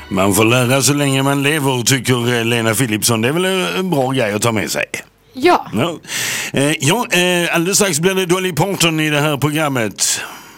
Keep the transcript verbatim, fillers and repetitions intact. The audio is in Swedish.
Man får lära så länge man lever, tycker Lena Philipsson. Det är väl en bra grej att ta med sig. Ja. Ja, eh, ja eh, alldeles strax blir det Dolly Parton i det här programmet.